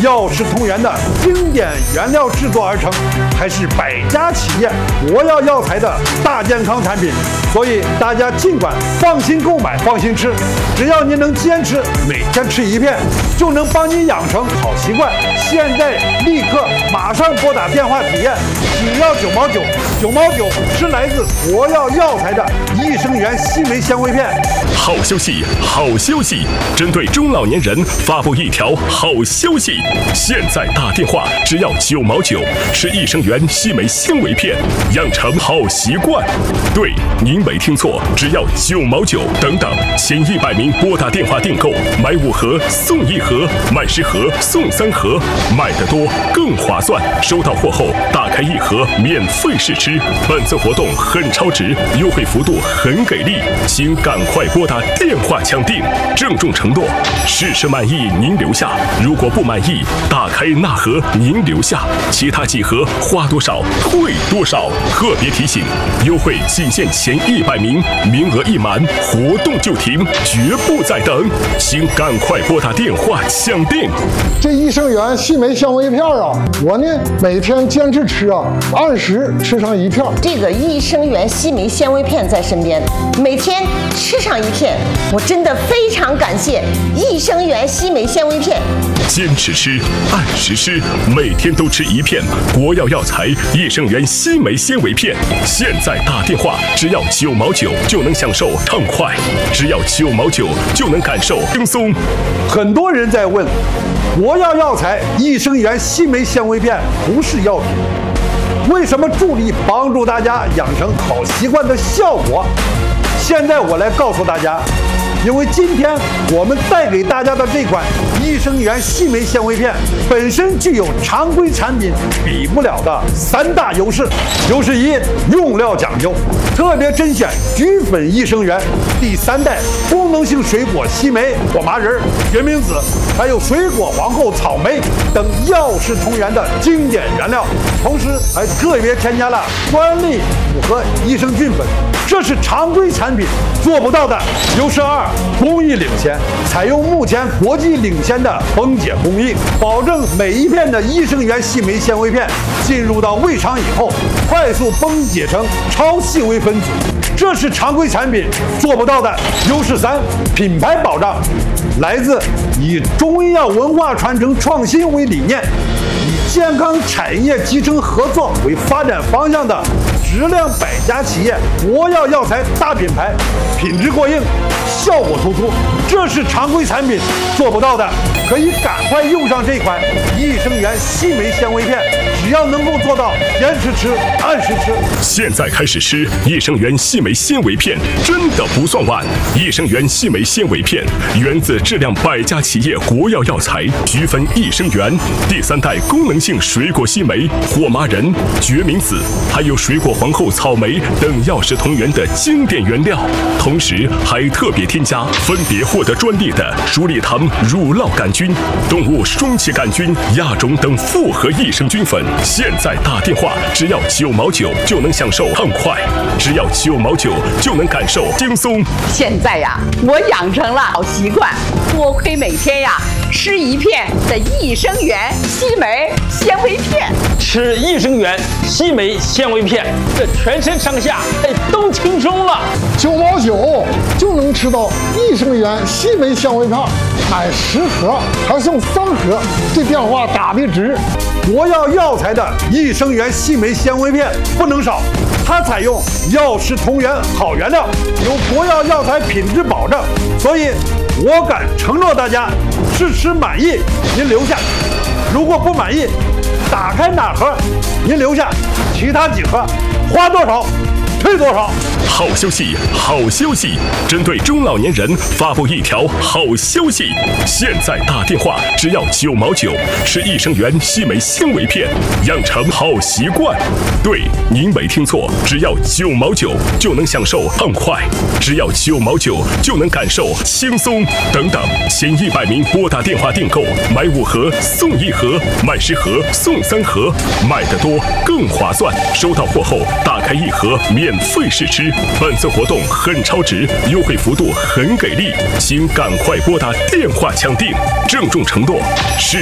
药食同源的经典原料制作而成，还是百家企业国药药材的大健康产品，所以大家尽管放心购买，放心吃，只要您能坚持每天吃一片，就能帮你养成好习惯。现在立刻马上拨打电话体验，只要9毛9，9毛9是来自国药药材的益生元硒酶纤维片。 好消息，好消息！针对中老年人发布一条好消息，现在打电话只要9毛9，吃益生元硒酶纤维片，养成好习惯。对，您没听错，只要9毛9，等等，前100名拨打电话订购，买5盒送1盒，买10盒送3盒，买得多更划算。收到货后，打开1盒免费试吃。本次活动很超值，优惠幅度很给力，请赶快拨打电话抢订。郑重承诺，试吃满意您留下，如果不满意，打开那盒您留下，其他几盒花多少退多少。特别提醒，优惠仅限前100名，名额一满活动就停，绝不再等，请赶快拨打电话抢订。 这益生元硒酶纤维片啊，我呢每天坚持吃啊，按时吃上1片。 这个益生元硒酶纤维片在身边，每天吃上1片，我真的非常感谢益生元硒酶纤维片。 坚持吃，按时吃，每天都吃1片。国药药材益生元硒酶纤维片，现在打电话只要9毛9就能享受畅快，只要9毛9就能感受轻松。 很多人在问，国药药材益生元硒酶纤维片不是药品，为什么助力帮助大家养成好习惯的效果？现在我来告诉大家，因为今天我们带给大家的这款益生元硒酶纤维片本身具有常规产品比不了的3大优势。优势1，用料讲究，特别甄选菊粉益生元、第3代功能性水果硒酶、火麻仁、决明子，还有水果皇后草莓等药食同源的经典原料，同时还特别添加了专利复合益生菌粉，这是常规产品做不到的。优势2，工艺领先，采用目前国际领先的崩解工艺，保证每一片的益生元硒酶纤维片进入到胃肠以后，快速崩解成超细微分子，这是常规产品做不到的。优势3，品牌保障，来自以中医药文化传承创新为理念，以健康产业集成合作为发展方向的质量百家企业国药药材大品牌，品质过硬，效果突出，这是常规产品做不到的。可以赶快用上这款益生元硒酶纤维片，只要能够做到坚持吃，按时吃。 现在开始吃益生元硒酶纤维片，真的不算晚。益生元硒酶纤维片源自质量百家企业国药药材菊粉益生元、第3代功能性水果硒酶、火麻仁、决明子，还有水果皇后草莓等药食同源的经典原料，同时还特别添加分别获得专利的鼠李糖乳酪杆菌、动物双歧杆菌、亚种等复合益生菌粉。现在打电话只要9毛9就能享受畅快，只要9毛9就能感受轻松。 现在呀，我养成了好习惯，多亏每天呀吃1片的益生元硒酶纤维片。 吃益生元硒酶纤维片，这全身上下都轻松了。 9毛9就能吃到益生元硒酶纤维片，买10盒还送3盒，这电话打的值。 国药药材的益生元硒酶纤维片不能少，它采用药食同源好原料，有国药药材品质保证，所以我敢承诺大家，试吃满意您留下，如果不满意，打开哪盒您留下，其他几盒花多少退多少。 好消息，好消息！针对中老年人发布一条好消息，现在打电话只要9毛9，吃益生元硒酶纤维片，养成好习惯。对，您没听错，只要9毛9就能享受畅快，只要9毛9就能感受轻松。等等，前100名拨打电话订购，买5盒送1盒，买10盒送3盒，买得多更划算。收到货后，打开1盒免费试吃。本次活动很超值，优惠幅度很给力，请赶快拨打电话抢订。郑重承诺，是